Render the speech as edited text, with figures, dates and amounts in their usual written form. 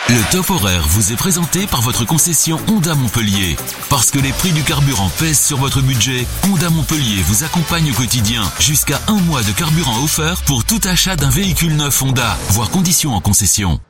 Le top horaire vous est présenté par votre concession Honda Montpellier. Parce que les prix du carburant pèsent sur votre budget, Honda Montpellier vous accompagne au quotidien. Jusqu'à 1 mois de carburant offert pour tout achat d'un véhicule neuf Honda. Voir conditions en concession.